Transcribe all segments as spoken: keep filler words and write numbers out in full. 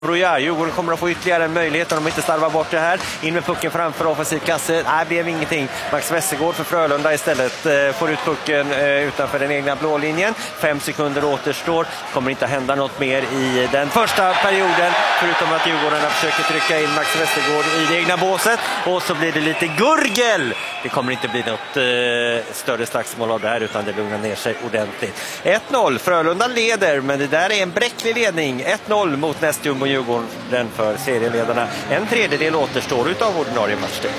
Roja, Djurgården kommer att få ytterligare en möjlighet om de inte starvar bort det här. In med pucken framför offensiv kasse. Nej, blev ingenting. Max Westergård för Frölunda istället eh, får ut pucken eh, utanför den egna blålinjen. Fem sekunder återstår. Kommer inte hända något mer i den första perioden. Förutom att Djurgården försöker trycka in Max Westergård i det egna båset. Och så blir det lite gurgel. Det kommer inte bli något eh, större slagsmål av det här, utan det lugnar ner sig ordentligt. ett noll. Frölunda leder, men det där är en bräcklig ledning. ett noll mot nästjumbo Djurgården för serieledarna. En tredjedel återstår utav ordinarie matchtid.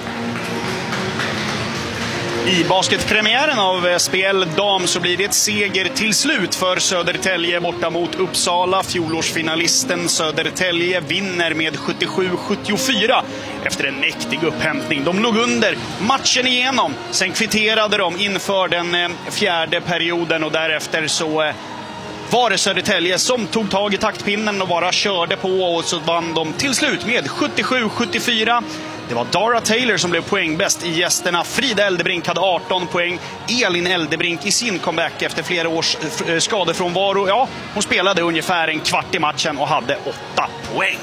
I basketpremiären av S P L Dam så blir det ett seger till slut för Södertälje borta mot Uppsala. Fjolårsfinalisten Södertälje vinner med sjuttiosju sjuttiofyra efter en mäktig upphämtning. De låg under matchen igenom. Sen kvitterade de inför den fjärde perioden och därefter så var det Södertälje som tog tag i taktpinnen och bara körde på, och så vann de till slut med sjuttiosju sjuttiofyra. Det var Dara Taylor som blev poängbäst i gästerna. Frida Eldebrink hade arton poäng. Elin Eldebrink i sin comeback efter flera års skadefrånvaro. Ja, hon spelade ungefär en kvart i matchen och hade åtta poäng.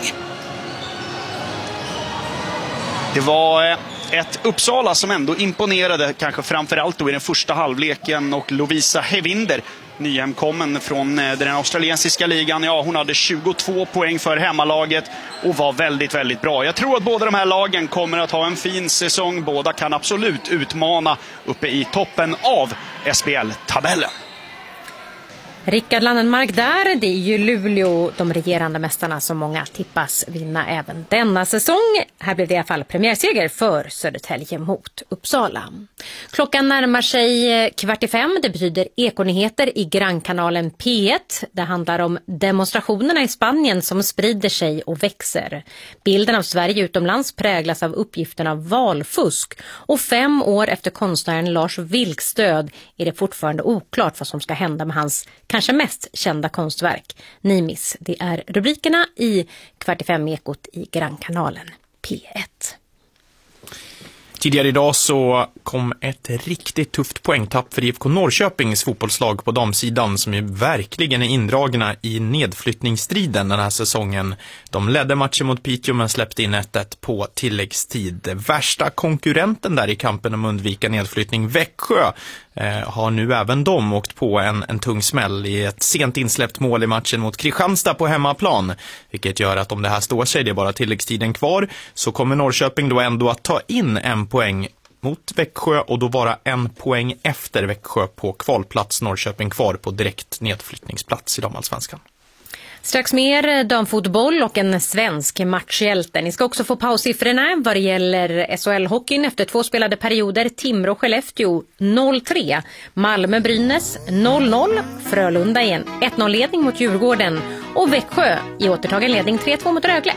Det var ett Uppsala som ändå imponerade, kanske framförallt då i den första halvleken, och Lovisa Hevinder, nyhemkommen från den australiensiska ligan. Ja, hon hade tjugotvå poäng för hemmalaget och var väldigt, väldigt bra. Jag tror att båda de här lagen kommer att ha en fin säsong. Båda kan absolut utmana uppe i toppen av S P L-tabellen. Rickard Landenmark där, det är ju Luleå, de regerande mästarna, som många tippas vinna även denna säsong. Här blev det i alla fall premiärseger för Södertälje mot Uppsala. Klockan närmar sig kvart i fem, det betyder ekonyheter i grannkanalen P ett. Det handlar om demonstrationerna i Spanien som sprider sig och växer. Bilden av Sverige utomlands präglas av uppgiften av valfusk, och fem år efter konstnären Lars Vilks död är det fortfarande oklart vad som ska hända med hans kanske mest kända konstverk, Nimis. Det är rubrikerna i kvart i fem ekot i grannkanalen P ett. Tidigare idag så kom ett riktigt tufft poängtapp för I F K Norrköpings fotbollslag på damsidan, som ju verkligen är indragna i nedflyttningsstriden den här säsongen. De ledde matchen mot Piteå men släppte in ett ett på tilläggstid. Värsta konkurrenten där i kampen om undvika nedflyttning, Växjö, eh, har nu även de åkt på en, en tung smäll i ett sent insläppt mål i matchen mot Kristianstad på hemmaplan. Vilket gör att om det här står sig, det är bara tilläggstiden kvar, så kommer Norrköping då ändå att ta in en poäng mot Växjö och då vara en poäng efter Växjö på kvalplats. Norrköping kvar på direkt nedflyttningsplats i damallsvenskan. Strax mer damfotboll och en svensk matchhjälte. Ni ska också få paussiffrorna vad det gäller S H L-hockeyn efter två spelade perioder. Timrå-Skellefteå noll tre, Malmö-Brynäs noll noll, Frölunda i en ett noll-ledning mot Djurgården och Växjö i återtagen ledning tre två mot Rögle.